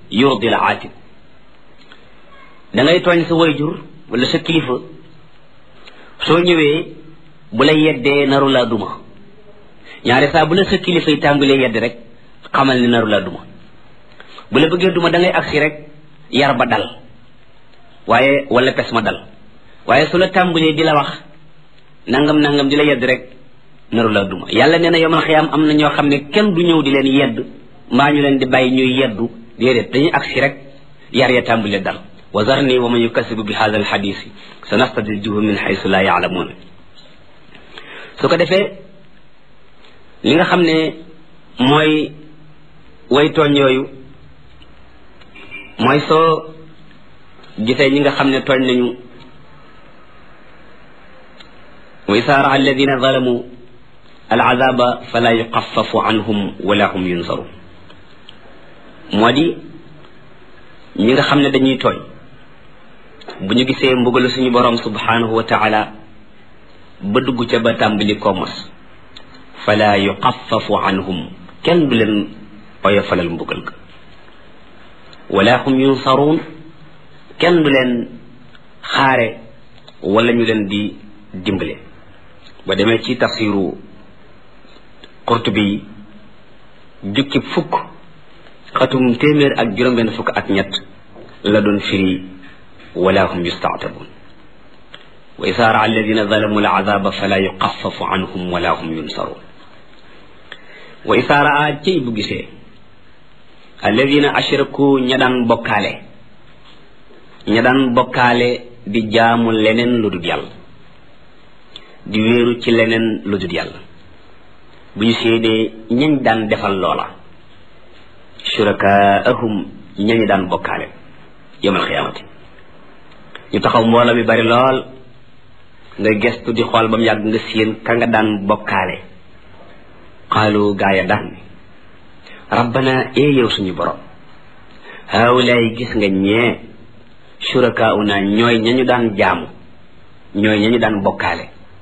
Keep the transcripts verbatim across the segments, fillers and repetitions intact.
yurdi al aatib da ngay tooñ sa wayjur wala sa kilifa soo ñëwee bu la yeddee naru laa duma ñaari saa bu la sa kilifa yi tàmbalee yedd rek xamal ni naru laa duma bu la bëggee duma da ngay agsi rek yar ba dal waaye wala pes ma dal waaye su la tàmbalee di la wax nangam nangam di la yedd rek naru laa duma yàlla nee na yomal xiyaam am na ñoo xam ne kenn du ñëw di leen yedd mbaa ñu leen di bàyyi ñuy yeddu déedéet dañuy agsi rek yar ya tàmbalee dal wa zarni wa man yukasibu bi hada alxadisi sa nastadrijuhum min xaysu laa yaalamuun su ko defee li nga xam ne mooy way tooñ yooyu mooy soo gisee ñi nga xam ne tooñ nañu wa isaa raa alladina zalamu alazaba fala yuxafafu anhum wala hum yunsaru moo di ñi nga xam ne dañuy tooñ bu ñu gisee mbugalu suñu borom subhanahu wa taala ba dugg ca ba tàmbali koo mos fala yuxafafu anhum kenn du leen oyofalal mbugal ga wala hum yunsaruun kenn du leen xaare wala ñu leen di dimbale ba demee ci tafsiru Qurtubi jukki fukk xatum téeméer ak juróom-benn fukk ak ñett la doon firi wala hum yustaatabun wa isaa raa alladina zalamu al azaba fala yuxafafu anhum wala hum yunsarun wa isaa raa cay bu gisee alladina ashraku ña daan bokkaale ña daan bokkaale di jaamu leneen lu dul yàlla di wéeru ci leneen lu dul yàlla bu ñu séedee ñañ daan defal loola shurakaahum ñañu daan bokkaale yawmal xiyaamati ñu taxaw mbooloo mi bari lool nga gestu di xool ba mu yàgg nga séen ka nga daan bokkaale qaalu gaaya daan rabbana ee yow suñu borom haawulaay gis nga ñee shurakauna ñooy ñañu daan jaamu ñooy ñañu daan bokkaale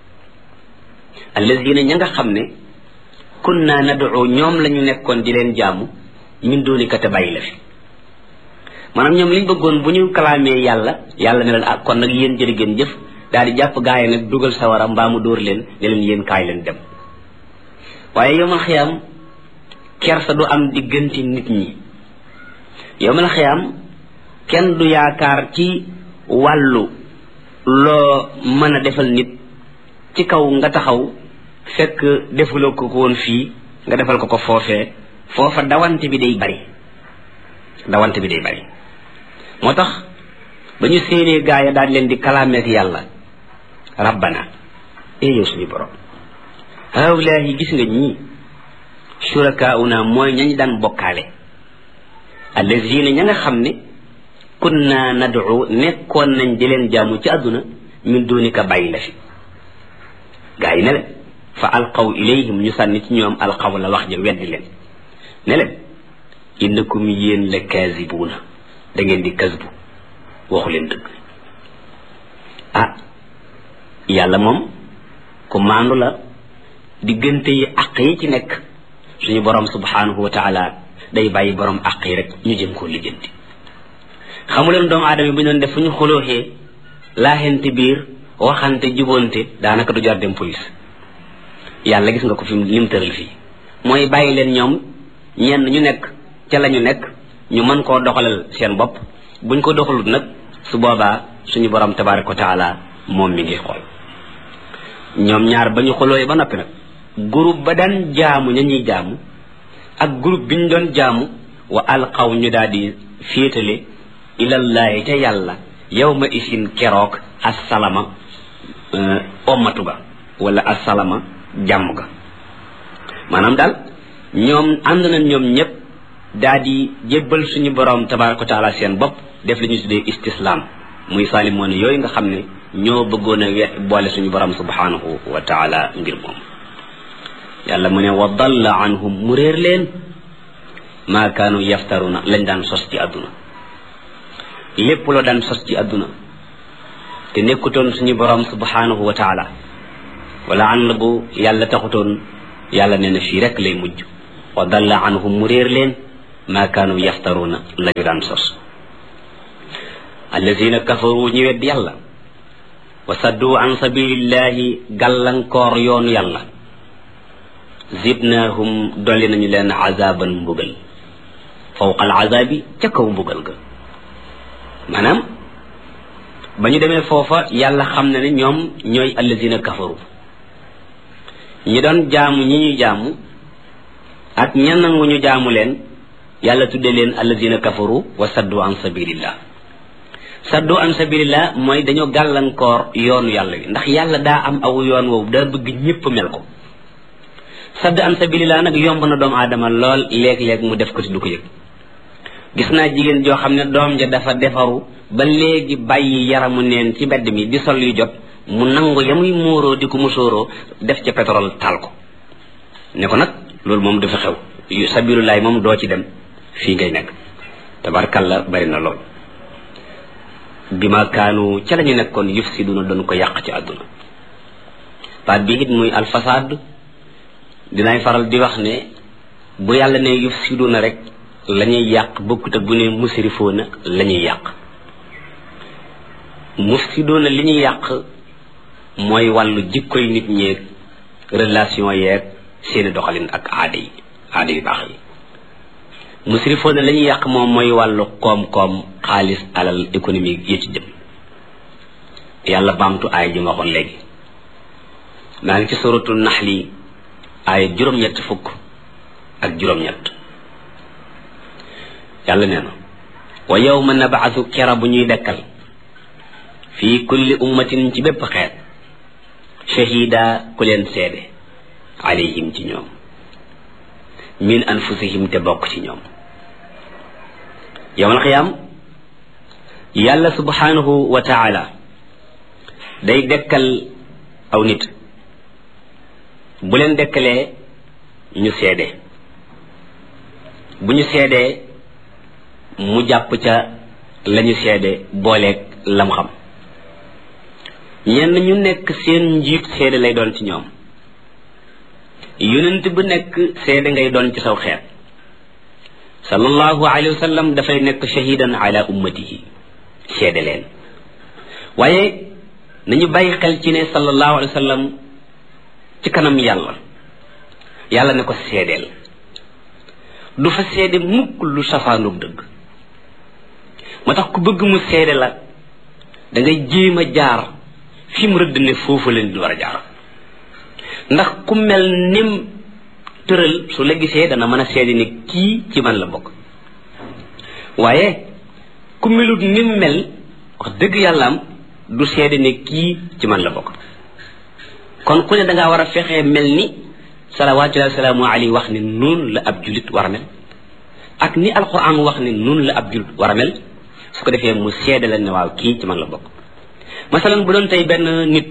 allazina ña nga xam ne kunna nad'u ñoom la ñu nekkoon di leen jaamu min doonika te bàyyi la fi maanaam ñoom liñ bëggoon bu ñu kalaamee yàlla yàlla ne leen ak kon nag yéen jërë ngeen jëf daal di jàpp gaay nag dugal sawara mbaa mu dóor leen ne leen yéen kaay leen dem waaye yowmal xiyaam kersa du am diggante nit ñi yowmal xiyaam kenn du yaakaar ci wàllu loo mën a defal nit ci kaw nga taxaw fekk defuloo ko ko woon fii nga defal ko ko foofee foofa dawante bi day bari dawante bi day bari moo tax ba ñu séenee gaaya daal leen di kalaameek yàlla rabbana ee yow suñu borom haawlaahi gis nga ñii shurakauna mooy ñañ daan bokkaale allazina ña nga xam ne kunna nad'u nekkoon nañ di leen jaamu ci àdduna min duunika bàyyi la fi gaa yi ne leen fa alqaw ilayhim ñu sànni ci ñoom alqaw la wax ja weddi leen ne leen innakum yéen la kaasibuuna da ngeen di kasbu waxu leen dëgg ah yàlla moom ku maandu la diggante yi àq yi ci nekk suñu borom subhanahu wa taala day bàyyi borom àq yi rek ñu jëm koo lijjanti xamuleen doomu aadama yi bu ñu doon def fu ñu xolooxee laaxente biir waxante jubonte daanaka du jar dem police yàlla gis nga ko fi lim tëral fii mooy bàyyi leen ñoom ñenn ñu nekk ca la ñu nekk ñu mën koo doxalal seen bopp buñ ko doxalut nag su boobaa suñu borom tabaraka wa taala moom mi ngi xool ñoom ñaar ba ñu xolooyee ba noppi nag groupe ba daan jaamu ña ñuy jaamu ak groupe bi ñu doon jaamu wa alqaw ñu daal di féetale ilallahi ca yàlla yawma isin keroog assalama ommatu ga wala assalama jàmm ga maanaam daal ñoom ànd nañ ñoom ñëpp daal di jébbal suñu borom tabaraka wa taala seen bopp def li ñu tuddee istislaam muy saalimoon yooyu nga xam ne ñoo bëggoon a we boole suñu borom subhanahu wa taala ngir moom yàlla mu ne wa dalla anhum mu réer leen maa kaanu yaftaruna lañ daan sos ci àdduna lépp loo daan sos ci àdduna te nekkutoon suñu borom subhanahu wa taala wala ànd bu yàlla taxutoon yàlla nee na fii rek lay mujj wa dalla anhum mu réer leen ma kaanu yaftaruuna lañu daan sos allazina kafaru ñu wedd yàlla wa saddu an sabilillahi gàllankoor yoonu yàlla zidnaahum dolli nañu leen azaban mbugal fawqa al azabi ca kaw mbugal ga maanaam ba ñu demee foofa yàlla xam na ne ñoom ñooy allazina kafaru ñi doon jaamu ñi ñuy jaamu ak ña nangu ñu jaamu leen yàlla tudde leen allazina kafaru wa saddu an sabilillah saddu an sabilillah mooy dañoo gàllankoor yoonu yàlla wi ndax yàlla daa am aw yoon woowu daa bëgg ñépp mel ko sadd an sabilillah nag yomb na doomu aadama lool léeg-léeg mu def ko ci du ko yëg gis naa jigéen joo xam ne doom ja dafa defaru ba léegi bàyyi yaramu neen ci mbedd mi di sol yu jot mu nangu ya muy muuroo di ko musóoroo def ca pétrole taal ko ne ko nag loolu moom dafa xew yu sabilullaay moom doo ci dem fii ngay nekk tabarkalla bari na lool bi ma kaanu ca la ñu nekkoon yufsiduna doon ko yàq ci àdduna baat bi it muy alfasaad dinaay faral di wax ne bu yàlla ne yufsiduna rek la ñuy yàq bokkut ak bu ne musrifoona la ñuy yàq mufsiduna li ñuy yàq mooy wàllu jikkoy nit ñeeg relation yeeg seeni doxalin ak aada yi aada yu baax yi musrifoona la ñuy yàq moom mooy wàllu koom-koom xaalis alal économique yi ci jëm yàlla baamtu aay ji ma waxoon léegi maa ngi ci suratul naxli aay juróom-ñett fukk ak juróom-ñett yàlla nee na wa yawma nab'athu kera bu ñuy dekkal fii kulli ummatin ci bépp xeet shahida ku leen seede alayhim ci ñoom min anfusihim te bokk ci ñoom yawmal qiyaam yàlla subhanahu wa taala day dekkal aw nit bu leen dekkalee ñu seede bu ñu seedee mu jàpp ca lañu seede booleeg lam xam ñenn ñu nekk seen njiit seede lay doon ci ñoom yonent bu nekk seede ngay doon ci saw xeet sallallahu alayhi wa sallam dafay nekk shahidan ala ummatihi seede leen waaye nañu bàyyi xel ci ne sallallahu alayhi wa sallam ci kanam yàlla yàlla ne ko seedeel du fa seede mukk lu safaanoog dëgg moo tax ku bëgg mu seede la da ngay jéem a jaar fi mu rëdd ne foofu leen di war a jaar ndax ku mel nim tëral su la gisee dana mën a seede ne kii ci man la bokk waaye ku melut nim mel wax dëgg yàlla am du seede ne kii ci man la bokk kon ku ne dangaa war a fexee mel ni salawaatullahi wa salaamu alayhi wax ne noonu la ab julit war a mel ak ni alquran wax ne noonu la ab julit war a mel su ko defee mu seede la ne waaw kii ci man la bokk masalan bu doon tey benn nit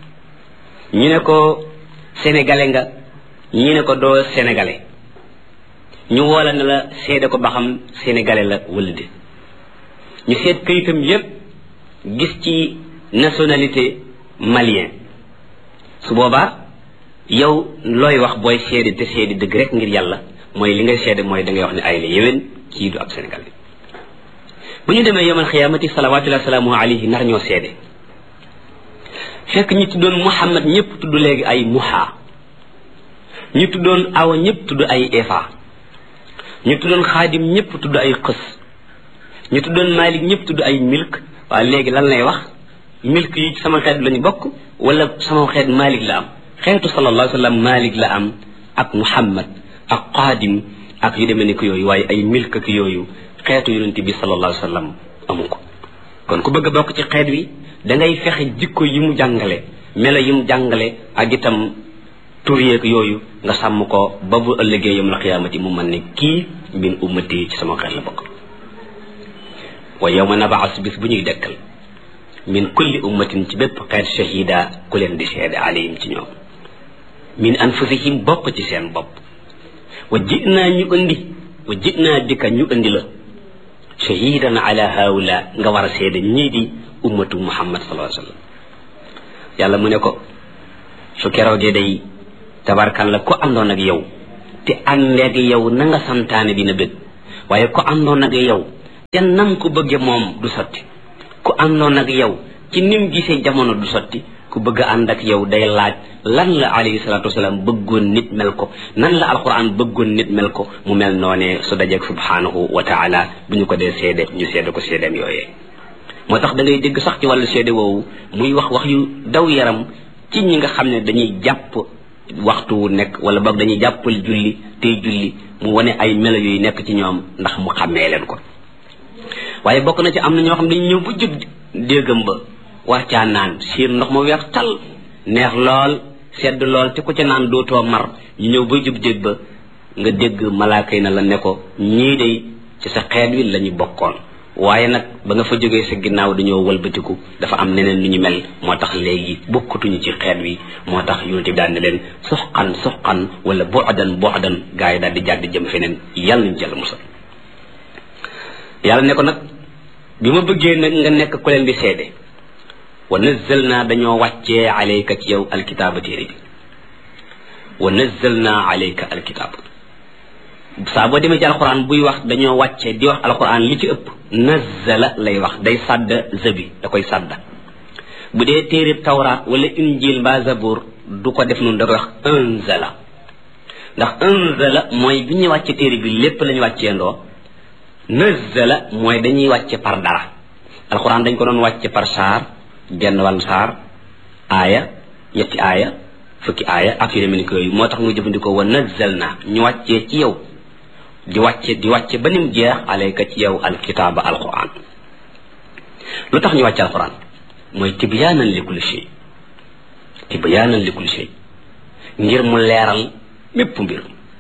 ñu ne ko sénégalais nga ñu ne ko doo sénégalais ñu woola ne la seede ko ba xam sénégalais la wala de ñu seet kayitam yépp gis ci nationalité malien su boobaa yow looy wax booy seede te seede dëgg rek ngir yàlla mooy li ngay seede mooy da ngay wax ne ay la yéwén kii du ab sénégalais bu ñu demee yawmal xiyaamati salawaatullahi wa salaamu alayhi nar ñoo seede fekk ñu tuddoon Muhammad ñëpp tudd léegi ay Muha ñu tuddoon Awa ñëpp tudd ay Efa ñu tuddoon Xaadim ñëpp tudd ay Xës ñu tuddoon Malik ñëpp tudd ay Milk waaw léegi lan lay wax Milk yi ci sama xeet lañu bokk wala sama xeet Malik la am xeetu sallallahu alayhi wa sallam Malik la am ak Muhammad ak Xaadim ak yu demee ni ko yooyu waaye ay Milk ak yooyu xeetu yonent bi sallallahu alayhi wa sallam amu ko kon ku bëgg a bokk ci xeet wi dangay fexe jikko yi mu jàngale melo yi mu jàngale ak itam tur yeeg yooyu nga sàmm ko ba bu ëllëgee yawmal qiyaamati mu mën ne kii min ummati ci sama xeet la bokk wa yawma nab'as bis bu ñuy dekkal min kulli ummatin ci bépp xeet shahida ku leen di seede alayhim ci ñoom min anfusihim bokk ci seen bopp wa ji'naa ñu indi wa ji'naa bika ñu indi la shahidan ala haula nga war a seede ñii di ummatu muhammad sallallahu alayhi wa sallam yàlla mu ne ko su keroogee day tabarkan la ko àndoon ak yow te àndeeg yow na nga santaane dina bëgg waaye ku àndoon ak yow te nam ko bëgge moom du sotti ku àndoon ak yow ci nim gisee jamono du sotti ku bëgg ànd ak yow day laaj lan la alayhi salaatu wasalaam bëggoon nit mel ko nan la alquran bëggoon nit mel ko mu mel noonee su dajeeg subhanahu wa taala bu ñu ko dee seede ñu seede ko seedeem yooyee moo tax da ngay dégg sax ci wàllu seede woowu muy wax wax yu daw yaram ci ñi nga xam ne dañuy jàpp waxtu wu nekk wala boog dañuy jàppal julli tey julli mu wane ay melo yuy nekk ci ñoom ndax mu xàmmee leen ko waaye bokk na ci am na ñoo xam ne dañu ñëw ba jub déggam ba war caa naan siir ndox ma weex tal neex lool sedd lool te ku ca naan dootoo mar ñu ñëw ba jub dégg ba nga dégg malaaka yi na la ne ko ñii day ci sa xeet wi la ñu bokkoon waaye nag ba nga fa jógee sa ginnaaw dañoo wëlbatiku dafa am neneen lu ñu mel moo tax léegi bokkatuñu ci xeet wi moo tax yonent bi daan ne leen suxqan suxqan wala bu'dan bu'dan gaa yi daal di jàdd jëm feneen yàlla nañu jël musal yàlla ne ko nag bi ma bëggee nag nga nekk ku leen di seede wa nazzalna dañoo wàccee alayka ci yow alkitaaba téere bi wa nazzalna alayka alkitaab saa boo demee ci alquran buy wax dañoo wàcce di wax alquran li ci ëpp nazzala lay wax day sàdd zabi da koy sàdda bu dee téere tawraat wala injil mbaa zabur du ko def noonu da koy wax anzala ndax anzala mooy bi ñuy wàcce téere bi lépp lañu wàccee ndoo nazzala mooy dañuy wàcce par dara alquran dañ ko doon wàcce par saar genn wàll saar aaya ñetti aaya fukki aaya ak yu demee ni ko yooyu moo tax mu jëfandikoo wa nazzalna ñu wàccee ci yow di wàcce di wàcce ba nim jeex alayka ci yow alkitaaba alquran lu tax ñu wàcce alquran mooy tibyaanan li kulli shay tibyaanan li kulli shay ngir mu leeral mépp mbir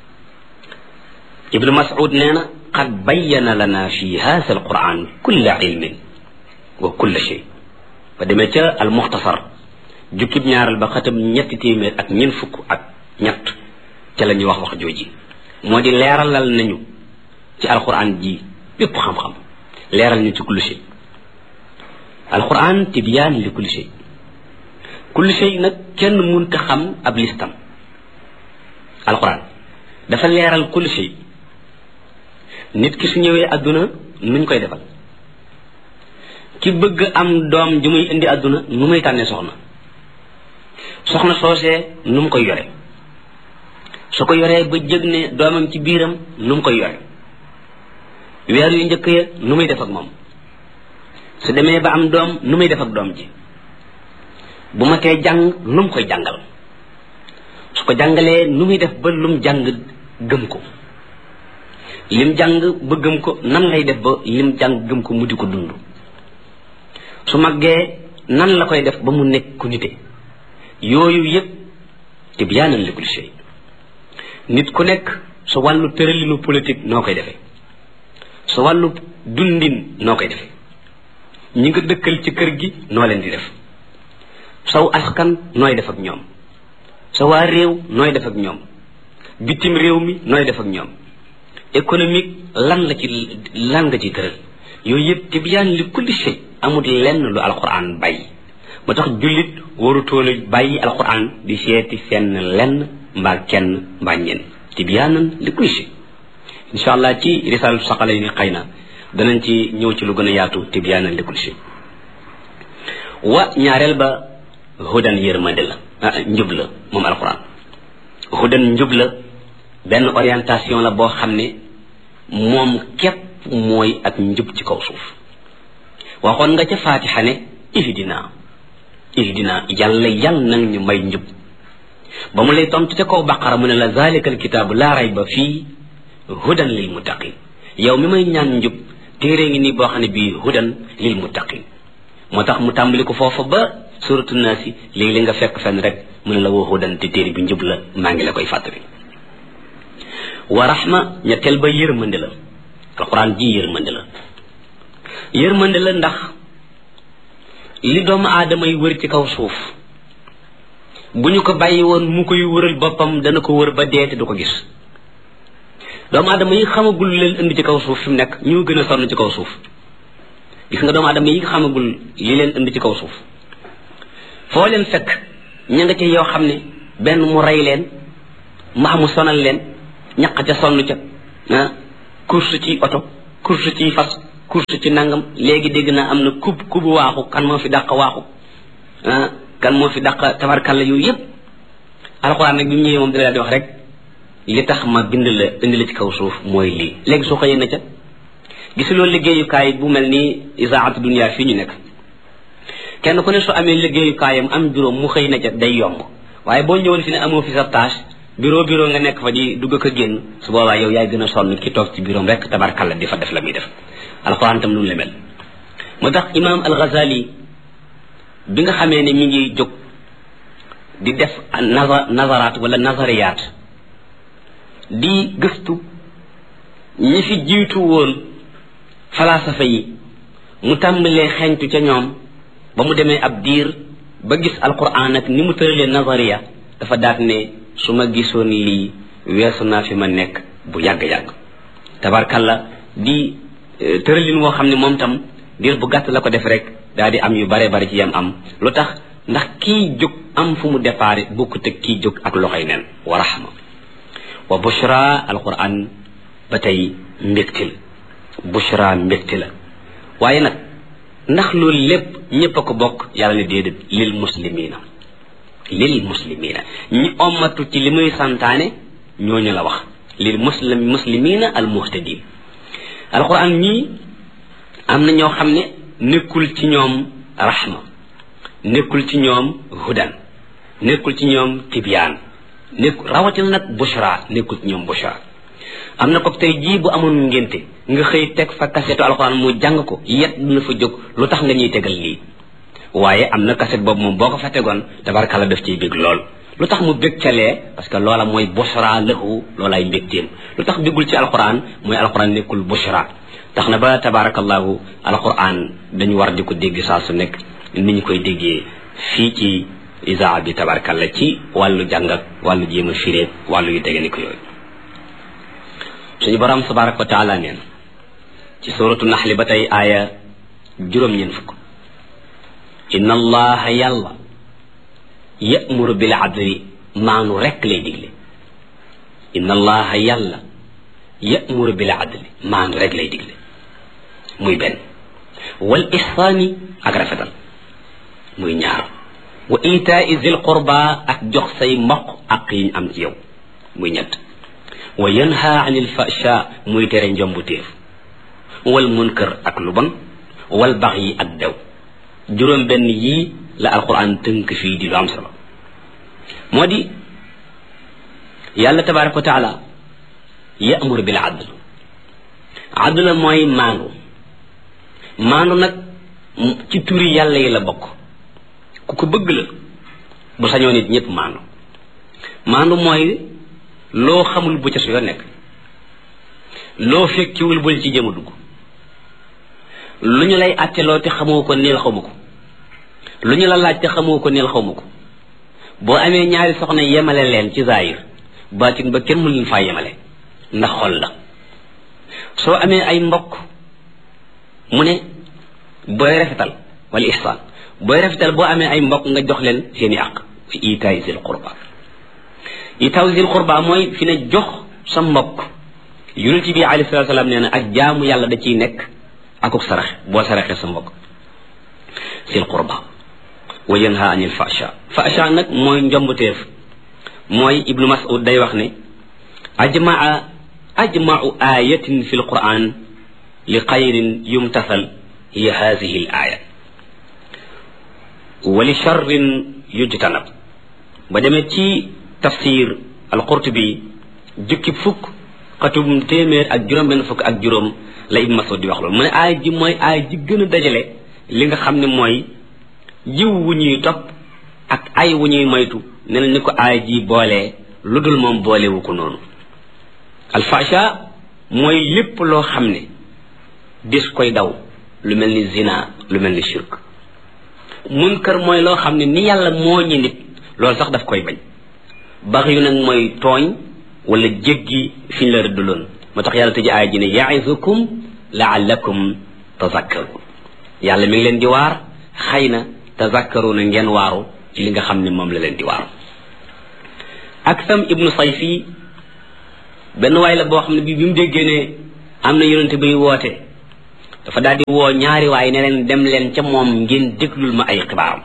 ibnu mas'ud nee na qad bayyana lana fi haadha alquran kulla ilmin wa kulla shay ba demee ca al muxtasar jukkib ñaaral ba xatam ñetti téeméer ak ñeent fukk ak ñett ca la ñuy wax wax jooji moo di leeralal nañu ci alquran ji bépp xam-xam leeral ñu ci kulli shay alquran tibyaan li kulli shay kulli shay nag kenn munta xam ab listam alquran dafa leeral kulli shay nit ki su ñëwee adduna nuñ koy defal ki bëgg am doom ju muy indi adduna nu muy tànnee soxna soxna soosee nu mu koy yore su ko yoree ba jëg ne doomam ci biiram nu mu koy yore weer yu njëkk ya nu muy def ak moom su demee ba am doom nu muy def ak doom ji bu ma tee jàng nu mu koy jàngal su ko jàngalee nu muy def ba lum jàng gëm ko lim jàng ba gëm ko nan lay def ba lim jàng gëm ko mu di ko dund su màggee nan la koy def ba mu nekk ku nite yooyu yëpp tibyaanan li kulli shay nit ku nekk su wàllu tëralinu politique noo koy defee su wàllu dundin noo koy defee ñi nga dëkkal ci kër gi noo leen di def saw askan nooy def ak ñoom sa waa réew nooy def ak ñoom bitim réew mi nooy def ak ñoom économique lan la ci lan nga ci tëral yooyu yëpp tibyaan li kulli shay amul lenn lu alquran bàyyi ba tax jullit warutoon a bàyyi alquran di seeti fenn lenn mbaa kenn mbaa ñenn tibyaanan li kulli shay insha allah ci risaalatu saqalay ni xëy na danañ ci ñëw ci lu gën a yaatu tibyaanan li kulli shay wa ñaareel ba hudan yërmande la ah njub la moom alquran hudan njub la benn orientation la boo xam ne moom képp mooy ak njub ci kaw suuf waxoon nga ca fatiha ne ihdina ihdina yàlla yàlla nag ñu may njub ba mu lay tontu ca kaw baqara mu ne la zalika alkitaabu laa rayba fii hudan lil muttaqin yow mi may ñaan njub téere ngi nii boo xam ne bii hudan lil muttaqin moo tax mu tàmbali ko foofa ba suratu naasi léegi li nga fekk fenn rek mu ne la woo hudan te téere bi njub la maa ngi la koy fàttali wa rahma ñetteel ba yërmande la alquran ji yërmande la yërmande la ndax li doomu aadama yi wër ci kaw suuf bu ñu ko bàyyi woon mu koy wëral boppam dana ko wër ba dee te du ko gis doomu aadama yi xamagul leen indi ci kaw suuf fi mu nekk ñoo gën a sonn ci kaw suuf gis nga doomu aadama yi xamagul li leen indi ci kaw suuf foo leen fekk ña nga ca yoo xam ne benn mu rey leen mbaa mu sonal leen ñaq ca sonn ca ah course ci oto course ci fas course ci nangam léegi dégg naa am na kub kubu waaxu kan moo fi dàq waaxu ah kan moo fi dàq tabarkalla yooyu yëpp alxuraan nag bi mu ñëwee moom dina di wax rek li tax ma bind la indi la ci kaw suuf mooy lii léegi soo xëyee na ca gisuloo liggéeyukaay bu mel ni isaatu dunia fii ñu nekk kenn ku ne su amee liggéeyukaayam am bureau mu xëy na ca day yomb waaye boo ñëwoon fi ne amoo fi sa tâche bureau bureau nga nekk fa di dugg ko génn su boobaa yow yaay gën a sonn ki toog ci bureau rek tabarkalla di fa def la muy def alxuraan tam noonu la mel moo tax imam al-Ghazali bi nga xamee ne mi ngi jóg di def nazar nazaraat wala nazariyaat di gëstu ñi fi jiitu woon falaasafa yi mu tàmbalee xeeñtu ca ñoom ba mu demee ab diir ba gis alquran ak ni mu tëralee nazariya dafa daat ne su ma gisoon lii weesu naa fi ma nekk bu yàgg-yàgg tabarkalla di tëralin woo xam ne moom tam diir bu gàtt la ko def rek daal di am yu bare bare ci yam am lu tax ndax kii jóg am fu mu déparé bokku te kii jóg ak loxoy neen wa rahma wa bushra alquran ba tey mbégte la bushra mbégte la waaye nag ndax loolu lépp ñëpp a ko bokk yàlla ne déedéet lil muslimina lil muslimina ñi ommatu ci li muy santaane ñooñu la wax lil muslim muslimina al muhtadin alquran ñii am na ñoo xam ne nekkul ci ñoom rahma nekkul ci ñoom hudan nekkul ci ñoom tibyaan nekk rawatina nag bushra nekkul ci ñoom bushra am na ko tey jii bu amoon ngénte nga xëy teg fa kasetu alxuraan mu jàng ko yet dina fa jóg lu tax nga ñuy tegal lii waaye am na kaset boobu moom boo ko fa tegoon tabarkalla daf ciy bég lool lu tax mu bég calee parce que loola mooy bushra lahu loolaay mbégteem lu tax bégul ci alxuraan mooy alxuraan nekkul bushra tax na ba tabarakallahu alxuraan dañu war di ko dégg saa su nekk ni ñu koy déggee fii ci isaa bi tabarakalla ci wàllu jàng ak wàllu jéem a firé wàllu yu dégg ni ko yooyu suñu borom tabaraka wa taala neen ci suratu naxli ba tey aaya juróom-ñeent fukk inna allaha yàlla ya'muru bil adli maanu rekk lay digle inna allaha yàlla ya'muru bil adli maanu rekk lay digle muy benn wal ihsaani ak rafetal muy ñaar wa itaa'i zil qurba ak jox say mbokk ak yi ñu am ci yow muy ñett wa yanha anil fasha muy tere njombu téef wal munkar ak lu bon wal bax yi ak dew juróom benn yii la alquran tënk fii di lu am solo moo di yàlla tabaraka wa taala ya'muru bil adl adl mooy maandu maandu nag ci turi yàlla yi la bokk ku ko bëgg la bu sañoo nit ñëpp maandu maandu mooy loo xamul bu ca su yoo nekk loo fekkiwul bul ci jëm a dugg lu ñu lay àtteloo te xamoo ko neel xamu ko lu ñu la laaj te xamoo ko neel xamu ko boo amee ñaari soxna yemale leen ci zaahir baatin ba kenn mënu faa yemale ndax xol la soo amee ay mbokk mu ne booy rafetal wala ihsaan booy rafetal boo amee ay mbokk nga jox leen seeni àq fi itaay zil qurba itaay zil qurba mooy fi ne jox sa mbokk yonent bi alayhi salaatu salaam nee na ak jaamu yàlla da ciy nekk akuk sarax boo saraxee sa mbokk zil qurba wa yanha anil fasha fasha nag mooy njombuteef mooy ibnu mas'ud day wax ne ajmaa ajmau ayatin fi lquran li xayrin yumtasal hiya hadihi l aya wa li charrin yujtanab ba demee ci tafsir alqurtubi jukki fukk xatum téeméer ak juróom benn fukk ak juróom la ibnu mas'ud di wax loolu mu ne aaya ji mooy aaya ji gën a dajale li nga xam ne mooy jiw wu ñuy topp ak ay wu ñuy moytu ne na ni ko aaya ji boolee lu dul moom boolewu ko noonu alfasha mooy lépp loo xam ne dis koy daw lu mel ni zina lu mel ni shirk munkar mooy loo xam ne ni yàlla moo ñi nit loolu sax daf koy bañ bax yu nag mooy tooñ wala jéggi fi ñu la rëddaloon moo tax yàlla tëji aaya ji ne ya'izukum la'allakum tazakkarun yàlla mi ngi leen di waar xëy na tazakkaruna ngeen waaru ci li nga xam ne moom la leen di waaru Aksam ibnu Sayfi benn waay la boo xam ne bi bi mu déggee ne am na yonente buy woote dafa daal di woo ñaari waay ne leen dem leen ca moom ngeen déglul ma ay xibaaram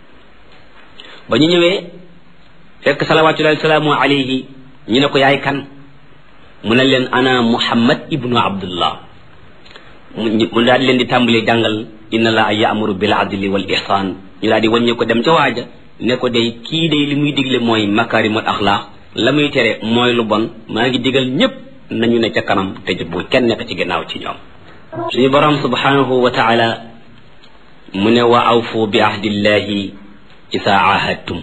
ba ñu ñëwee fekk salawatullahi salaamu alayhi ñu ne ko yaay kan mu ne leen ana muhammad ibnu abdullah mu daal di leen di tàmbalee jàngal inna allaha ya'muru bil adli wal ihsan ñu daal di wàññee ko dem ca waaja ne ko day kii day li muy digle mooy makarimul axlaaq la muy tere mooy lu bon maa ngi digal ñépp nañu ne ca kanam te bu kenn nekk ci ginnaaw ci ñoom suñu borom subhanahu wa taala mu ne wa awfu bi ahdillahi isa ahadtum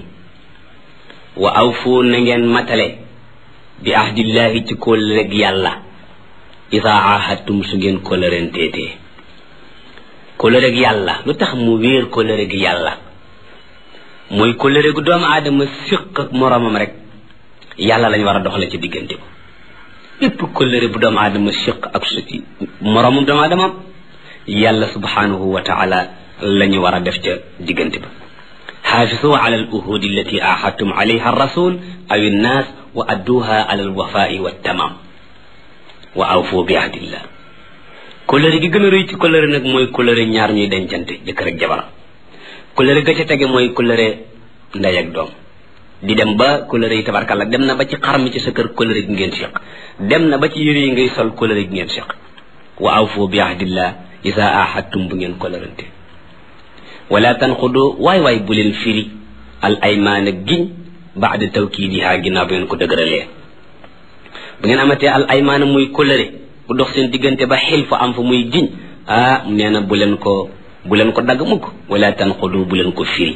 wa awfu na ngeen matale bi ahdillahi ci kóllëreg yàlla isa ahadtum su ngeen kóllërenteetee kóllëreg yàlla lu tax mu wéer kóllëreg yàlla mooy kóllëregu doomu aadama siq ak moroomam rek yàlla lañ war a doxale ci diggante ko bépp kóllëre bu doomu aadama siq ak su moroomam doomu aadama yàlla subhanahu wa taala la ñu war a def ca diggante ba xaafisu ala al uhudi allati ahadtum alayha ar-rasul aw an-nas wa adduha ala al-wafa'i wat-tamam wa awfu bi ahdillah kóllëre gi gën a rëy ci kóllëre nag mooy kóllëre ñaar ñuy dencante jëkkër ak jabar kóllëre ga ca tege mooy kóllëre ndey ak doom di dem ba kóllëre yi tabarkalla dem na ba ci xar mi ci sa kër kóllëre gi ngeen seq dem na ba ci yëre yi ngay sol kóllëre gi ngeen seq wa awfu bi ahdillah isa ahadtum bu ngeen kóllërante wala tanqudu waay waay bu leen firi al aymaana giñ baada tawkiidiha ginnaaw bu ngeen ko dëgëralee bu ngeen amatee al aymaana muy kóllëre bu dox seen diggante ba xil fa am fa muy giñ ah nee na bu leen ko bu leen ko dagg mukk wala tanqudu bu leen ko firi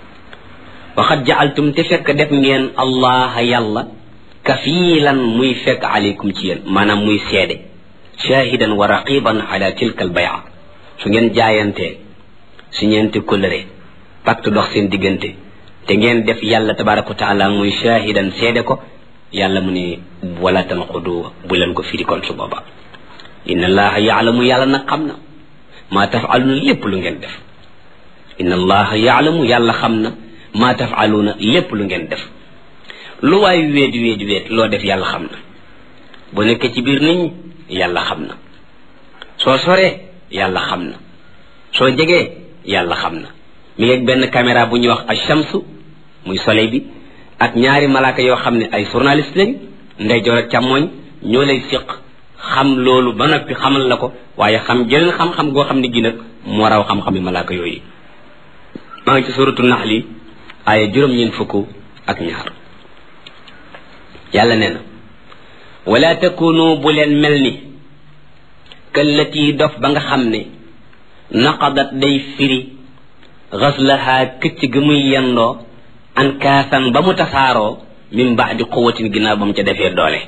waxat jaaltum te fekk def ngeen allah yàlla kafiilan muy fekk aleykum ci yéen maanaam muy seede shahidan wa raqiban ala tilka al bay'a su ngeen jaayantee su ñeente kóllëre pacte dox seen diggante te ngeen def yàlla tabaraka wa taala muy shahidan seede ko yàlla mu ne wala tanqudu bu leen ko firi kon su booba inna allaha yaalamu yàlla nag xam na maa tafaluna lépp lu ngeen def inna allaha yaalamu yàlla xam na maa tafaluna lépp lu ngeen def lu waay weet weet weet loo def yàlla xam na bu nekkee ci biir nit ñi yàlla xam na soo soree yàlla xam na soo jegee yàlla xam na mi ngi benn caméra bu ñuy wax ash-shamsu muy soleil bi ak ñaari malaaka yoo xam ne ay journaliste lañ ndeyjoor ak càmmooñ ñoo lay siq xam loolu ba noppi xamal la ko waaye xam jëleen xam-xam goo xam ne gi nag moo raw xam-xami malaaka yooyu maa ngi ci suratu naxli aaya juróom-ñeent fukk ak ñaar yàlla nee na wala takunu bu leen mel ni kallati dof ba nga xam ne naqadat day firi xaslaha këcc gi muy yendoo an kaasan ba mu tasaaroo min baadi quwatin ginnaaw ba mu ca defee doole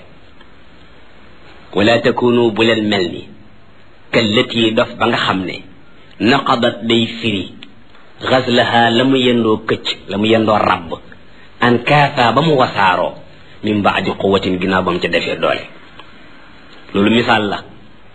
wala takunu bu leen mel ni kallati dof ba nga xam ne naqadat day firi xaslaha la mu yendoo këcc la mu yendoo rabb an kaasa ba mu wasaaroo min baadi quwatin ginnaaw ba mu ca defee doole loolu misaal la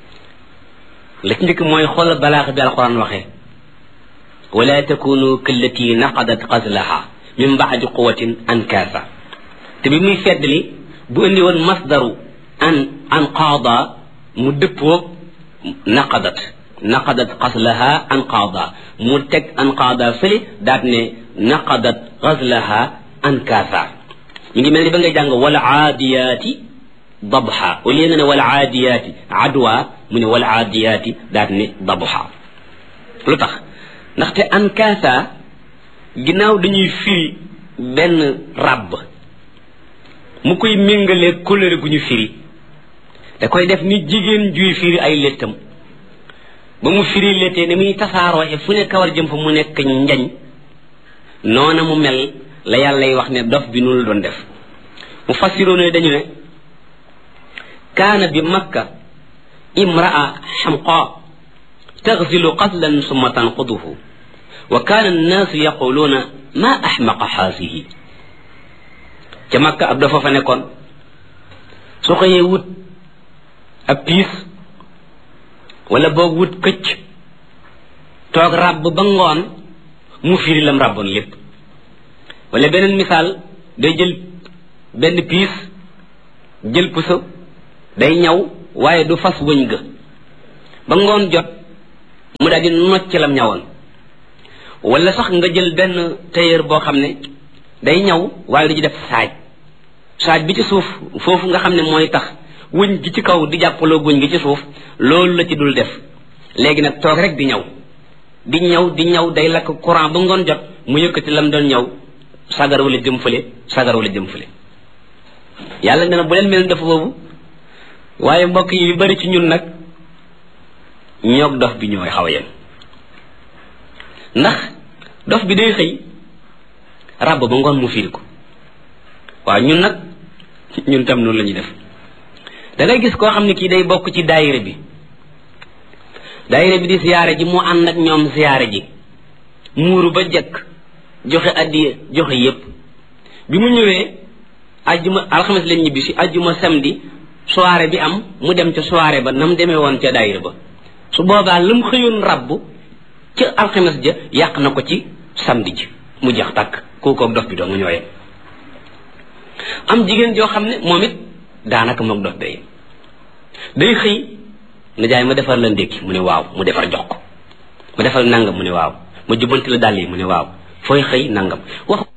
la ci njëkk mooy xoolal balaax bi alquran waxee wala takunu kallati naqadat xaslaha min baadi quwatin an kaasa te bi muy feddli bu indi woon masdaru an an qaada mu dëppoog naqadat naqadat xaslaha an qaada mu teg an qaada fële daat ne naqadat xaslaha an kaasa mi ngi mel ni ba ngay jàng wala aadiyaati dabha au lieu nga ne wala aadiyaati adwa mu ne wala aadiyaati daat ne dabha lu tax ndaxte an kaasa ginnaaw dañuy firi benn ràbb mu koy méngalee couleur gu ñu firi da koy def ni jigéen juy firi ay léttam ba mu firi léttee ne muy tasaaroo e fu ne kawar jëm fa mu nekk njañ noona mu mel la yàllay wax ne dof bi noonu la doon def mu fassiroo ne dañu ne kaana bi makka imraa xamqa taxsilu qaslan summa tanquduhu wa kaana annaasu yaquluuna ma axmaqa xaasihi ca makka ab dafa fa nekkoon su xëyee wut ab piis wala boog wut këcc toog ràbb ba ngoon mu firi lam ràbboon lépp wala beneen misaal day jël benn piis jël puso day ñaw waaye du fas wëñ ga ba ngoon jot mu daal di nocc lam ñawoon wala sax nga jël benn tailleur boo xam ne day ñaw waaye du ci def saaj saaj bi ci suuf foofu nga xam ne mooy tax wëñ gi ci kaw di jàppaloo wëñ gi ci suuf loolu la ci dul def léegi nag toog rek di ñaw di ñaw di ñaw day lakk courant ba ngoon jot mu yëkkati lam doon ñaw sagar wala jëm fële sagar wala jëm fële yàlla nee na bu leen mel dafa boobu waaye mbokk yi yu bari ci ñun nag ñoog dof bi ñooy xaw a yem ndax dof bi day xëy ràbb ba ngoon mu firi ko waaw ñun nag ñun tam noonu la ñuy def da ngay gis koo xam ne kii day bokk ci daayira bi daayira bi di siyaare ji mu ànd ak ñoom siyaare ji muuru ba jëkk joxe addiya joxe yépp bi mu ñëwee ajjuma alxames lañ ñibbi si ajjuma samedi soirée bi am mu dem ca soirée ba nam demee woon ca daayira ba su boobaa la mu xëyoon rabb ca alxames ja yàq na ko ci samedi ji mu jeex tàkk kooku dof bi doo nga ñooyee am jigéen joo xam ne moom it daanaka moog dof day day xëy na jaay ma defar la ndékki mu ne waaw mu defar jox ko mu defar nangam mu ne waaw ma jubbanti la dàll yi mu ne waaw fooy xëy nangam wax